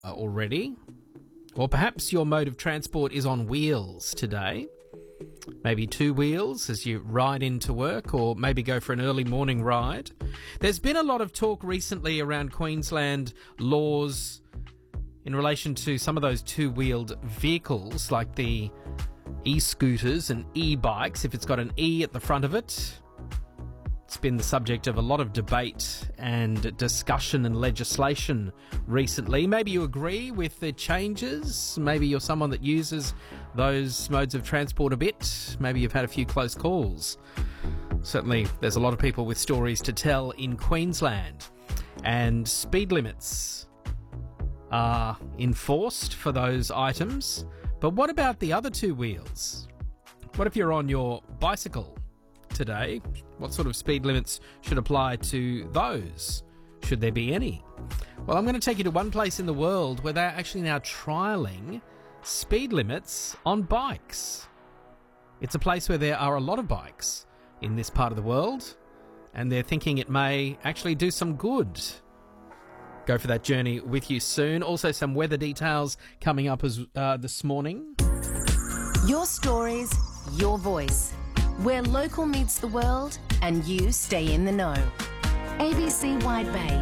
already. Or perhaps your mode of transport is on wheels today. Maybe two wheels as you ride into work, or maybe go for an early morning ride. There's been a lot of talk recently around Queensland laws in relation to some of those two-wheeled vehicles, like the e-scooters and e-bikes, if it's got an E at the front of it. It's been the subject of a lot of debate and discussion and legislation recently. Maybe you agree with the changes. Maybe you're someone that uses those modes of transport a bit. Maybe you've had a few close calls. Certainly, there's a lot of people with stories to tell in Queensland. And speed limits are enforced for those items. But what about the other two wheels? What if you're on your bicycle today? What sort of speed limits should apply to those? Should there be any? Well, I'm going to take you to one place in the world where they're actually now trialling speed limits on bikes. It's a place where there are a lot of bikes in this part of the world, and they're thinking it may actually do some good. Go for that journey with you soon. Also, some weather details coming up this morning. Your stories, your voice. Where local meets the world and you stay in the know. ABC Wide Bay.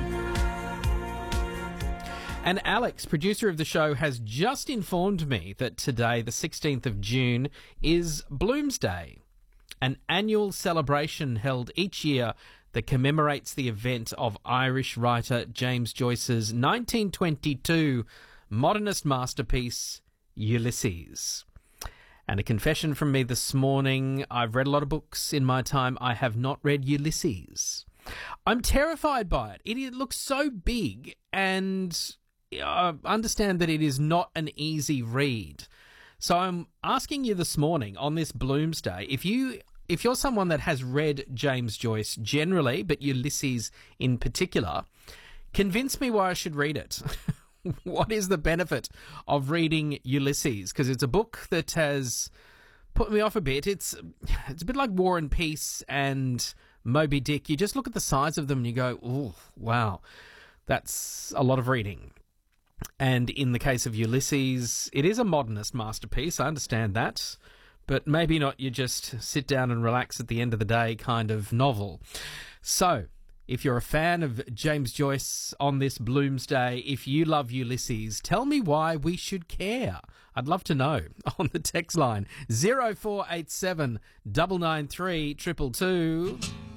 And Alex, producer of the show, has just informed me that today, the 16th of June, is Bloomsday, an annual celebration held each year that commemorates the event of Irish writer James Joyce's 1922 modernist masterpiece, Ulysses. And a confession from me this morning: I've read a lot of books in my time. I have not read Ulysses. I'm terrified by it. It looks so big, and I understand that it is not an easy read. So I'm asking you this morning on this Bloomsday, if you're someone that has read James Joyce generally, but Ulysses in particular, convince me why I should read it. What is the benefit of reading Ulysses? Because it's a book that has put me off a bit. It's a bit like War and Peace and Moby Dick. You just look at the size of them and you go, oh, wow, that's a lot of reading. And in the case of Ulysses, it is a modernist masterpiece. I understand that. But maybe not you just sit down and relax at the end of the day kind of novel. So, if you're a fan of James Joyce on this Bloomsday, if you love Ulysses, tell me why we should care. I'd love to know on the text line 0487 993 222.